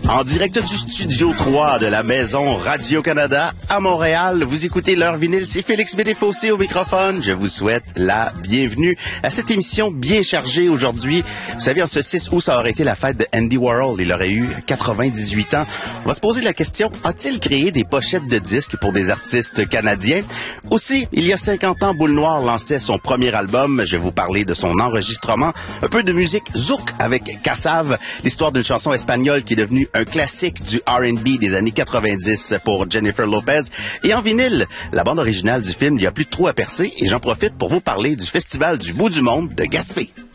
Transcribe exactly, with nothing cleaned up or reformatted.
En direct du studio trois de la Maison Radio-Canada à Montréal, vous écoutez L'Heure vinyle, c'est Félix Bédéfossé au microphone. Je vous souhaite la bienvenue à cette émission bien chargée aujourd'hui. Vous savez, en ce six août, ça aurait été la fête de Andy Warhol. Il aurait eu quatre-vingt-dix-huit ans. On va se poser la question, a-t-il créé des pochettes de disques pour des artistes canadiens? Aussi, il y a cinquante ans, Boule Noire lançait son premier album. Je vais vous parler de son enregistrement. Un peu de musique zouk avec Kassav, l'histoire d'une chanson espagnole qui est devenue un classique du R and B des années quatre-vingt-dix pour Jennifer Lopez. Et en vinyle, la bande originale du film Il y a plus de trous à percer et j'en profite pour vous parler du Festival du bout du monde de Gaspé.